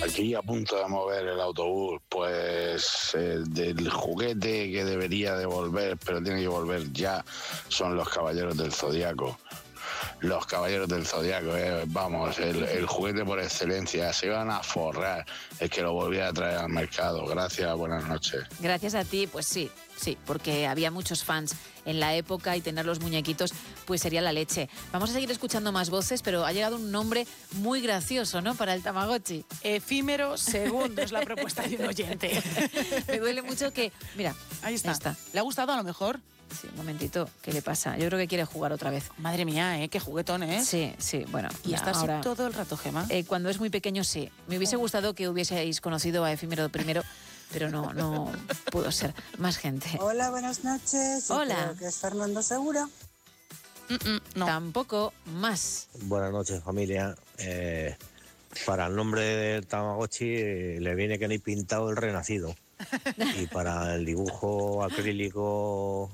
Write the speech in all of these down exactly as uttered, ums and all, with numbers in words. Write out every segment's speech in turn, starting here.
Aquí a punto de mover el autobús, pues eh, del juguete que debería de volver, pero tiene que volver ya, son los Caballeros del Zodiaco. Los Caballeros del Zodiaco, eh, vamos, el, el juguete por excelencia. Se iban a forrar el que lo volviera a traer al mercado. Gracias, buenas noches. Gracias a ti, pues sí, sí, porque había muchos fans en la época y tener los muñequitos pues sería la leche. Vamos a seguir escuchando más voces, pero ha llegado un nombre muy gracioso, ¿no?, para el Tamagotchi. Efímero segundo es la propuesta de un oyente. Me duele mucho que... Mira, ahí está. ahí está. ¿Le ha gustado a lo mejor? Sí, un momentito, ¿qué le pasa? Yo creo que quiere jugar otra vez. Madre mía, ¿eh? Qué juguetón, ¿eh? Sí, sí, bueno. Y está así ahora, todo el rato, Gemma. Eh, cuando es muy pequeño, sí. Me hubiese gustado que hubieseis conocido a Efímero primero, pero no, no pudo ser. Más gente. Hola, buenas noches. Hola. Creo que es Fernando Segura. Mm-mm, no. Tampoco más. Buenas noches, familia. Eh, para el nombre del Tamagotchi eh, le viene que ni pintado el renacido. Y para el dibujo acrílico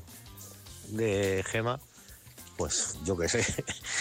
de Gema, pues yo qué sé.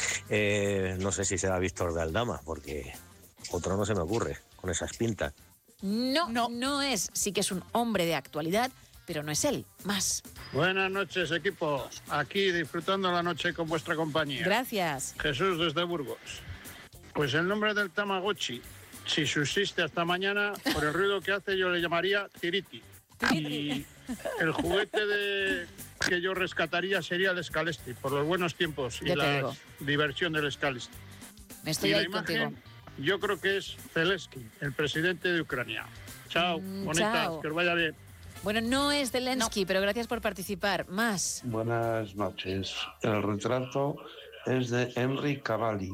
Eh, no sé si será Víctor de Aldama, porque otro no se me ocurre con esas pintas. No, no, no es. Sí que es un hombre de actualidad, pero no es él. Más. Buenas noches, equipo. Aquí disfrutando la noche con vuestra compañía. Gracias. Jesús desde Burgos. Pues el nombre del Tamagotchi, si subsiste hasta mañana, por el ruido que hace yo le llamaría Tiriti. Y el juguete de que yo rescataría sería el Scalestri, por los buenos tiempos y Ya te la digo. diversión del Scalestri. Estoy y la ahí imagen, contigo. yo creo que es Zelensky, el presidente de Ucrania. Chao, Mm, bonitas, chao. que os vaya bien. Bueno, no es Zelensky, No. pero gracias por participar. Más. Buenas noches. El retrato es de Henry Cavalli.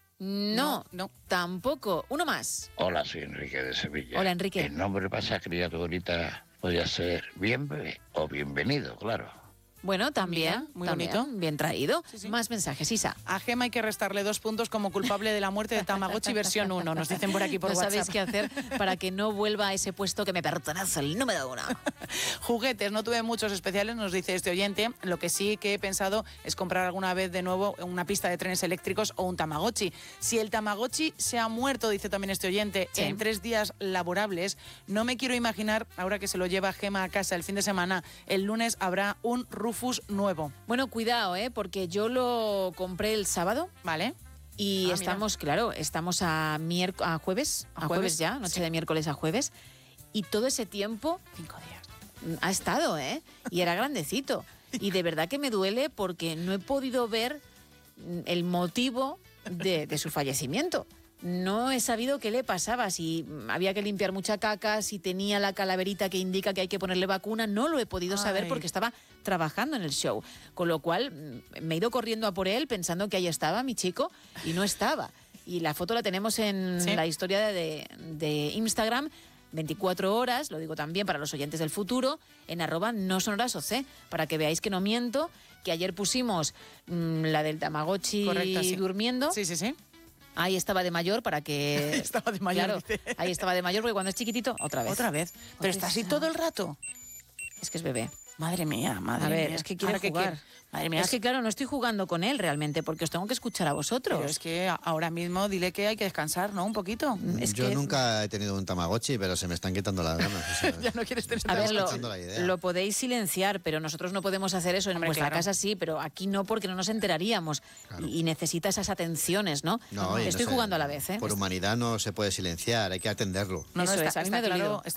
No, No, no. tampoco. Uno más. Hola, soy Enrique de Sevilla. Hola, Enrique. El nombre para esa criaturita podría ser bien bebé o bienvenido, claro. Bueno, también. Mira, muy también, bonito. Bien traído. Sí, sí. Más mensajes, Isa. A Gema hay que restarle dos puntos como culpable de la muerte de Tamagotchi versión uno. Nos dicen por aquí por No WhatsApp. sabéis qué hacer para que no vuelva a ese puesto que me pertenece, el número uno. Juguetes, no tuve muchos especiales, nos dice este oyente. Lo que sí que he pensado es comprar alguna vez de nuevo una pista de trenes eléctricos o un Tamagotchi. Si el Tamagotchi se ha muerto, dice también este oyente, Sí. en tres días laborables, no me quiero imaginar, ahora que se lo lleva Gema a casa el fin de semana, el lunes habrá un Rufus nuevo. Bueno, cuidado, ¿eh? Porque yo lo compré el sábado. ¿Vale? Y Ah, estamos, claro, estamos a, miérc- a jueves, ¿A a jueves, jueves? ya, noche Sí. de miércoles a jueves. Y todo ese tiempo Cinco días. ha estado, ¿eh? Y era grandecito. Y de verdad que me duele porque no he podido ver mm, el motivo de, de su fallecimiento. No he sabido qué le pasaba, si mm, había que limpiar mucha caca, si tenía la calaverita que indica que hay que ponerle vacuna. No lo he podido saber Ay. porque estaba trabajando en el show. Con lo cual mm, me he ido corriendo a por él pensando que ahí estaba mi chico y no estaba. Y la foto la tenemos en Sí. la historia de, de Instagram. veinticuatro horas, lo digo también para los oyentes del futuro, en arroba no son horas O C, para que veáis que no miento, que ayer pusimos mm, la del Tamagotchi Correcto, sí. durmiendo. Sí, sí, sí. Ahí estaba de mayor para que... Estaba de mayor, Claro, dice. ahí estaba de mayor porque cuando es chiquitito, otra vez. Otra vez. Pero está así todo el rato. Es que es bebé. Madre mía, madre A ver, mía. es que quiere Ahora, ¿qué jugar. quiere? Madre mía. Es que claro, no estoy jugando con él realmente porque os tengo que escuchar a vosotros. Pero es que ahora mismo dile que hay que descansar, ¿no? Un poquito. Es Yo que- nunca he tenido un Tamagotchi, pero se me están quitando las ganas. o sea, Ya no quieres tener... A ver, lo, escuchando la idea. lo podéis silenciar, pero nosotros no podemos hacer eso. En Hombre, vuestra claro. casa sí, pero aquí no porque no nos enteraríamos. Claro. Y, y necesita esas atenciones, ¿no? no, y no Estoy sé, jugando a la vez, ¿eh? Por humanidad no se puede silenciar, hay que atenderlo. No, no, Eso está, es, a mí está me ha dolido. claro,